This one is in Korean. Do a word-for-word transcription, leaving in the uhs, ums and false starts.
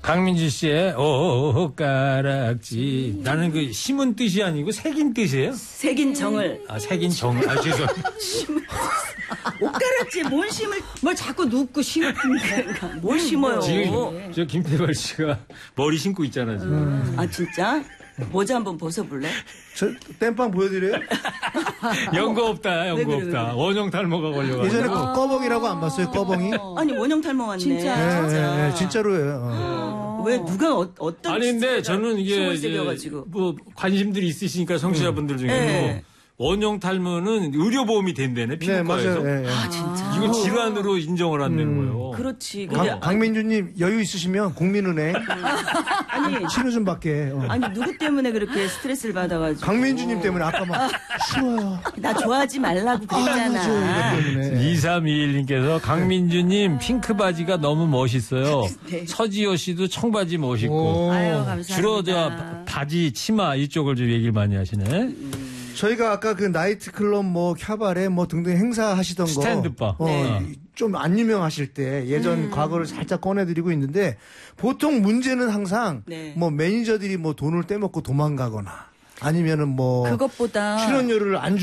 강민주 씨의 옷가락지. 나는 그 심은 뜻이 아니고 새긴 뜻이에요? 새긴 정을. 아, 새긴 정. 아, 죄송. 옷가락지 뭘 심을, 뭘 자꾸 눕고 심을까. 뭘 심어요. 지금 저 김태발 씨가 머리 심고 있잖아, 지금. 음. 아, 진짜? 모자 한번 벗어볼래? 저 땜빵 보여드려요? 연고 없다, 연고 왜 그래, 없다. 왜 그래. 원형 탈모가 걸려가지고. 예전에 아~ 꺼벙이라고 안 봤어요? 꺼벙이? 아니, 원형 탈모 왔네. 진짜. 네, 진짜. 네, 네, 진짜로예요. 어. 왜 누가 어, 어떤 아닌데 저는 이게 이제 뭐 관심들이 있으시니까 성취자분들 중에도 네. 원형 탈모는 의료보험이 된다네, 피부과에서. 네, 맞아요. 네, 아, 진짜. 이건 질환으로 인정을 안 되는 음. 거예요. 그렇지. 강, 근데 강민주님 여유 있으시면 국민은행 아니, 치료 좀 받게. 어. 아니 누구 때문에 그렇게 스트레스를 받아가지고. 강민주님 때문에 아까 막 추워요. 나 좋아하지 말라고 그랬잖아. 아, 이거 때문에. 이삼이일님께서 강민주님 핑크 바지가 너무 멋있어요. 네. 서지호 씨도 청바지 멋있고. 오. 아유, 감사합니다. 주로 저 바지, 치마 이쪽을 좀 얘기를 많이 하시네. 저희가 아까 그 나이트클럽 뭐 캬바레 뭐 등등 행사 하시던 거 스탠드바. 어, 네. 좀 안 유명하실 때 예전 과거를 살짝 꺼내드리고 있는데 보통 문제는 항상 네. 뭐 매니저들이 뭐 돈을 떼먹고 도망가거나 아니면은 뭐 그것보다 출연료를 안